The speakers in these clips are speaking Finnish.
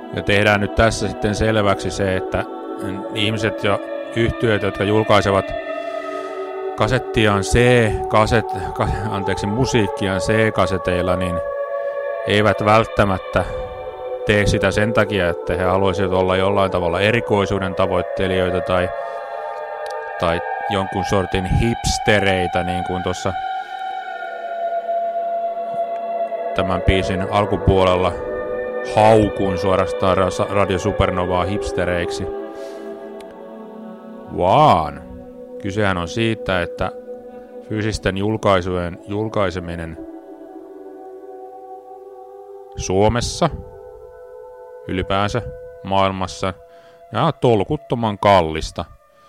Ja tehdään nyt tässä sitten selväksi se, että ihmiset ja yhtiöt, jotka julkaisevat musiikkiaan C-kaseteilla, niin eivät välttämättä tee sitä sen takia, että he haluaisivat olla jollain tavalla erikoisuuden tavoittelijoita tai jonkun sortin hipstereitä, niin kuin tuossa tämän biisin alkupuolella haukuin suorastaan Radio Supernovaa hipstereiksi, vaan kysehän on siitä, että fyysisten julkaisujen julkaiseminen Suomessa, ylipäänsä maailmassa, ja tolkuttoman kallista.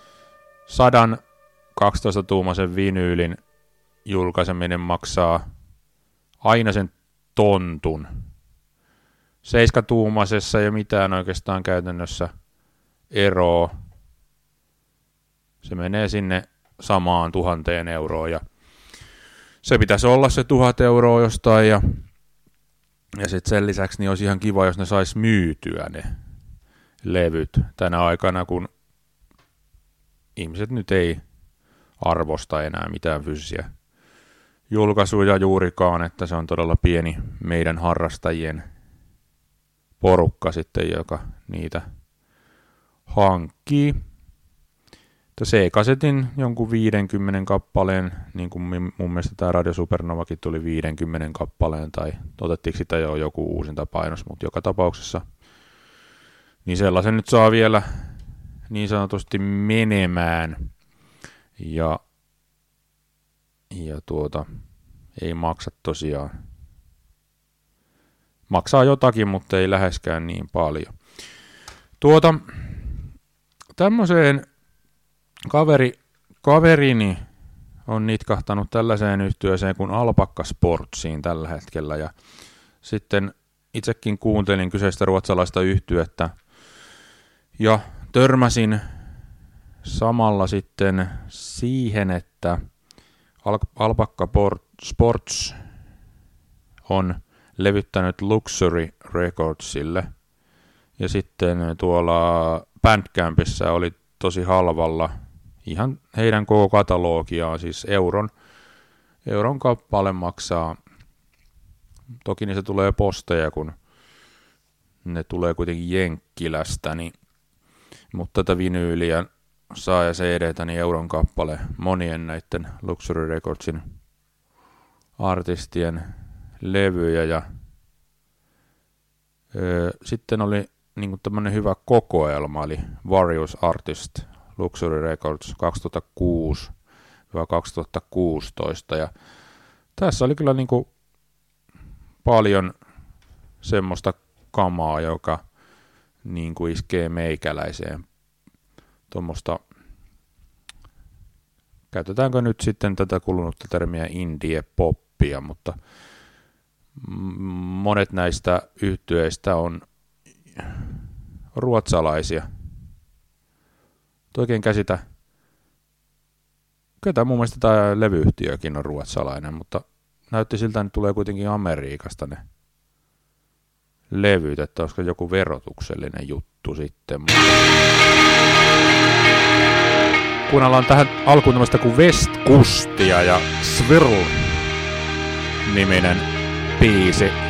112-tuumaisen vinyylin julkaiseminen maksaa aina sen tontun. 7-tuumaisessa ei ole mitään oikeastaan käytännössä eroa. Se menee sinne samaan 1,000 euroon ja se pitäisi olla se 1,000 euroa jostain ja sitten sen lisäksi niin olisi ihan kiva, jos ne sais myytyä ne levyt tänä aikana, kun ihmiset nyt ei arvosta enää mitään fyysisiä julkaisuja juurikaan, että se on todella pieni meidän harrastajien porukka sitten, joka niitä hankkii. C-kasetin jonkun 50 kappaleen, niin kuin mun mielestä tämä Radio Supernovakin tuli 50 kappaleen, tai otettiinko sitä jo joku uusinta painos, mutta joka tapauksessa, niin sellaisen nyt saa vielä niin sanotusti menemään, ja ei maksa tosiaan. Maksaa jotakin, mutta ei läheskään niin paljon. Tämmöiseen kaverini on nitkahtanut tällaiseen yhtyeeseen kuin Alpakka Sportsiin tällä hetkellä, ja sitten itsekin kuuntelin kyseistä ruotsalaista yhtyettä, ja törmäsin samalla sitten siihen, että Alpakka Sports on levyttänyt Luxury Recordsille, ja sitten tuolla Bandcampissa oli tosi halvalla ihan heidän koko katalogiaan, siis euron kappale maksaa. Toki niistä tulee posteja, kun ne tulee kuitenkin Jenkkilästä, niin, mutta tätä vinyyliä saa ja CDtä, niin euron kappale monien näiden Luxury Recordsin artistien levyjä. Ja sitten oli niin tämmöinen hyvä kokoelma, eli Various Artist Luxury Records 2006-2016, ja tässä oli kyllä niin kuin paljon semmoista kamaa, joka niin kuin iskee meikäläiseen. Tuommoista, käytetäänkö nyt sitten tätä kulunutta termiä indie-poppia, mutta monet näistä yhtyeistä on ruotsalaisia. Oikein käsitä. Kyllä mun mielestä tämä levyyhtiökin on ruotsalainen, mutta näytti siltä, että tulee kuitenkin Amerikasta ne levyt, että olisiko joku verotuksellinen juttu sitten. Kuunnellaan tähän alkuun tämmöistä kuin West Kustia ja Swirl-niminen biisi.